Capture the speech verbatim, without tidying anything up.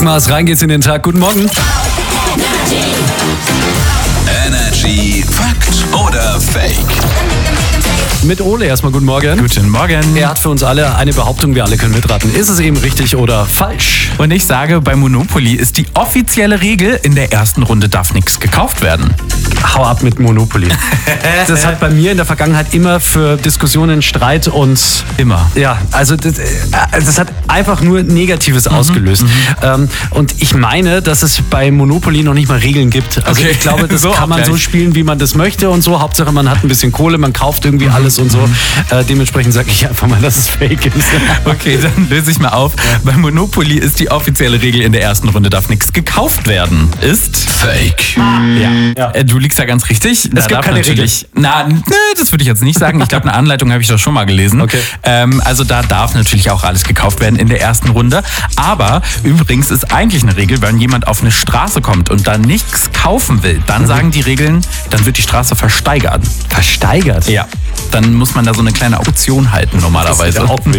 Rockmars, rein geht's in den Tag. Guten Morgen. Energy Fakt oder Fake? Mit Ole erstmal guten Morgen. Guten Morgen. Er hat für uns alle eine Behauptung, wir alle können mitraten. Ist es eben richtig oder falsch? Und ich sage, bei Monopoly ist die offizielle Regel, in der ersten Runde darf nichts gekauft werden. Hau ab mit Monopoly. Das hat bei mir in der Vergangenheit immer für Diskussionen, Streit und... Immer. Ja, also das, das hat einfach nur Negatives mhm, ausgelöst. Mhm. Ähm, und ich meine, dass es bei Monopoly noch nicht mal Regeln gibt. Also okay. ich glaube, das so kann man gleich. so spielen, wie man das möchte und so. Hauptsache, man hat ein bisschen Kohle, man kauft irgendwie mhm. alles und so. Äh, dementsprechend sage ich einfach mal, dass es fake ist. Okay, dann löse ich mal auf. Ja. Bei Monopoly ist die offizielle Regel, in der ersten Runde darf nichts gekauft werden. Ist Fake. Ja. ja. Äh, du liegst da ganz richtig. Es gibt keine natürlich. Na, nö, das würde ich jetzt nicht sagen. Ich glaube, eine Anleitung habe ich doch schon mal gelesen. Okay. Ähm, also da darf natürlich auch alles gekauft werden in der ersten Runde. Aber übrigens ist eigentlich eine Regel, wenn jemand auf eine Straße kommt und da nichts kaufen will, dann mhm. sagen die Regeln, dann wird die Straße versteigert. Versteigert? Ja. Dann muss man da so eine kleine Auktion halten normalerweise. Das ist ja auch